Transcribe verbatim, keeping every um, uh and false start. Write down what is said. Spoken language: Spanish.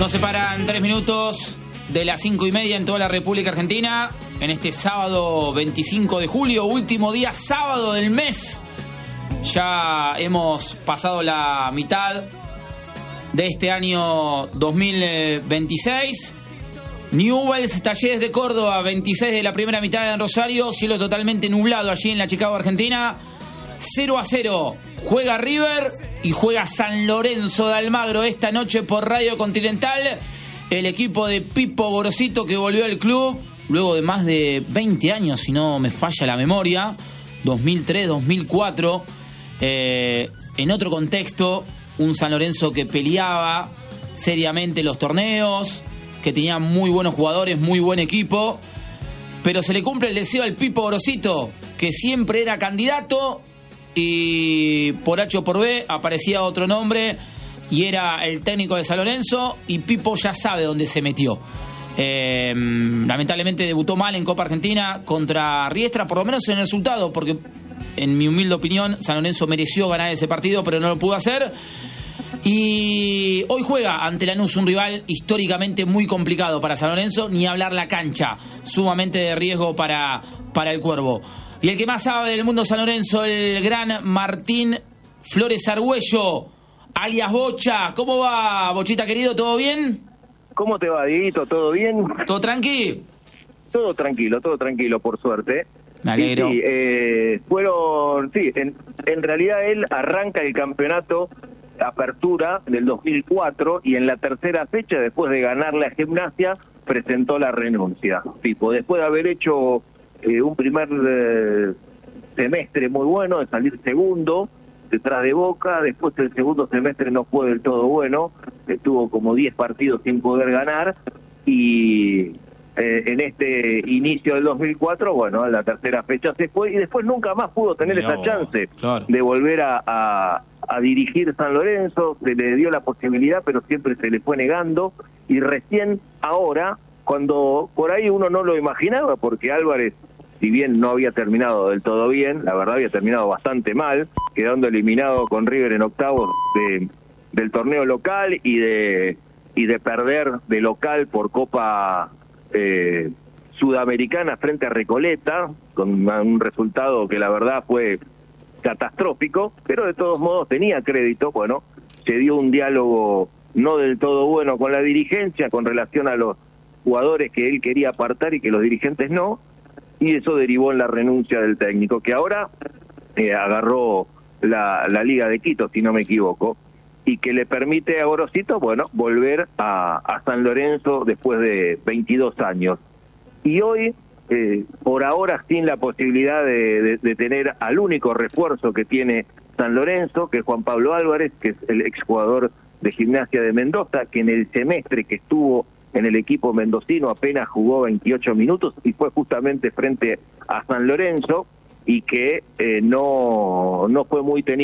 Nos separan tres minutos de las cinco y media en toda la República Argentina. En este sábado veinticinco de julio, último día sábado del mes. Ya hemos pasado la mitad de este año dos mil veintiséis. Newell's Talleres de Córdoba, veintiséis de la primera mitad en Rosario. Cielo totalmente nublado allí en la Chicago, Argentina. cero a cero. Juega River y juega San Lorenzo de Almagro esta noche por Radio Continental. El equipo de Pipo Gorosito, que volvió al club luego de más de veinte años, si no me falla la memoria. dos mil tres, dos mil cuatro. Eh, en otro contexto, un San Lorenzo que peleaba seriamente los torneos, que tenía muy buenos jugadores, muy buen equipo, pero se le cumple el deseo al Pipo Gorosito, que siempre era candidato, y por H o por B aparecía otro nombre y era el técnico de San Lorenzo, y Pipo ya sabe dónde se metió. Eh, lamentablemente debutó mal en Copa Argentina contra Riestra, por lo menos en el resultado, porque en mi humilde opinión San Lorenzo mereció ganar ese partido, pero no lo pudo hacer. Y hoy juega ante Lanús, un rival históricamente muy complicado para San Lorenzo, ni hablar la cancha, sumamente de riesgo para, para el Cuervo. Y el que más sabe del mundo San Lorenzo, el gran Martín Flores Argüello, alias Bocha. ¿Cómo va, Bochita querido? ¿Todo bien? ¿Cómo te va, Dieguito? ¿Todo bien? ¿Todo tranqui? Todo tranquilo, todo tranquilo, por suerte. Me alegro. Sí, sí, eh, fueron, sí, en, en realidad él arranca el campeonato Apertura del dos mil cuatro y en la tercera fecha, después de ganar la Gimnasia, presentó la renuncia. Tipo, después de haber hecho eh, un primer eh, semestre muy bueno, de salir segundo detrás de Boca, después el segundo semestre no fue del todo bueno, estuvo como diez partidos sin poder ganar, y eh, en este inicio del dos mil cuatro, bueno, en la tercera fecha se fue y después nunca más pudo tener Mirá esa vos, chance claro. de volver a, a, a dirigir San Lorenzo. Se le dio la posibilidad, pero siempre se le fue negando, y recién ahora, cuando por ahí uno no lo imaginaba, porque Álvarez, si bien no había terminado del todo bien, la verdad había terminado bastante mal, quedando eliminado con River en octavos de, del torneo local y de y de perder de local por Copa eh, Sudamericana frente a Recoleta, con un resultado que la verdad fue catastrófico, pero de todos modos tenía crédito. Bueno, se dio un diálogo no del todo bueno con la dirigencia con relación a los jugadores que él quería apartar y que los dirigentes no, y eso derivó en la renuncia del técnico, que ahora eh, agarró la, la Liga de Quito, si no me equivoco, y que le permite a Gorosito, bueno, volver a, a San Lorenzo después de veintidós años. Y hoy, eh, por ahora, sin la posibilidad de, de, de tener al único refuerzo que tiene San Lorenzo, que es Juan Pablo Álvarez, que es el exjugador de Gimnasia de Mendoza, que en el semestre que estuvo en el equipo mendocino apenas jugó veintiocho minutos y fue justamente frente a San Lorenzo, y que eh, no, no fue muy tenido